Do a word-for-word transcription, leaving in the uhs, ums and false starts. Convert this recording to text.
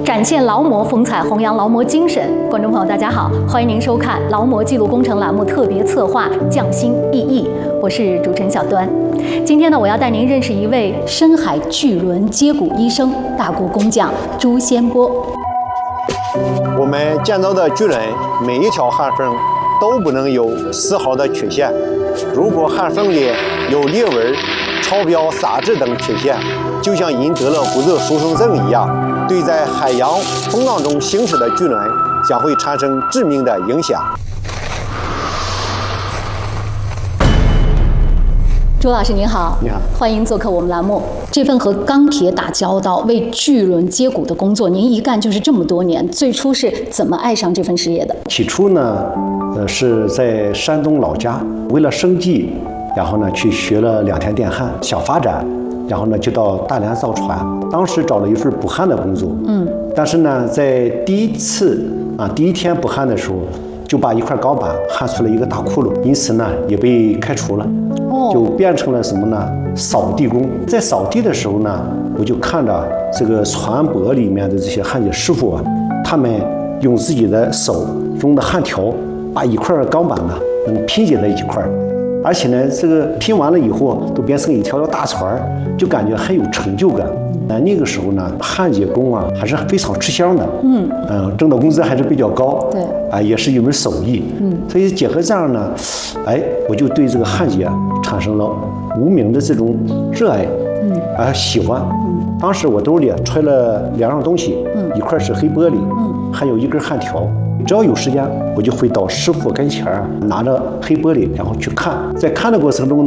展现劳模风采，弘扬劳模精神。观众朋友，大家好，欢迎您收看劳模记录工程栏目特别策划《匠心熠熠》，我是主持人小端。今天呢，我要带您认识一位深海巨轮接骨医生、大国工匠朱先波。 我们建造的巨轮每一条焊缝都不能有丝毫的缺陷，如果焊缝里有裂纹、超标、撒质等缺陷，就像人得了骨质疏松症一样，对在海洋风浪中行驶的巨轮将会产生致命的影响。 朱老师您好， 你好， 欢迎做客我们栏目。这份和钢铁打交道、为巨轮接骨的工作，您一干就是这么多年。最初是怎么爱上这份事业的？ 起初呢，呃，是在山东老家，为了生计，然后呢去学了两天电焊，想发展，然后呢就到大连造船。当时找了一份补焊的工作，嗯，但是呢，在第一次啊第一天补焊的时候，就把一块钢板焊出了一个大窟窿，因此呢也被开除了。就变成了什么呢？扫地工。在扫地的时候呢，我就看着这个船舶里面的这些焊接师傅啊，他们用自己的手中的焊条，把一块钢板呢能拼接在一块儿，而且呢，这个拼完了以后都变成一条条大船，就感觉很有成就感。那那个时候呢，焊接工啊还是非常吃香的，嗯嗯、呃，挣的工资还是比较高， 对， 啊，也是一门手艺，嗯，所以结合这样呢，哎，我就对这个焊接产生了无名的这种热爱，嗯，啊喜欢，嗯，当时我兜里揣了两样东西，嗯，一块是黑玻璃，嗯，还有一根焊条。只要有时间，我就会到师傅跟前儿拿着黑玻璃，然后去看，在看的过程中。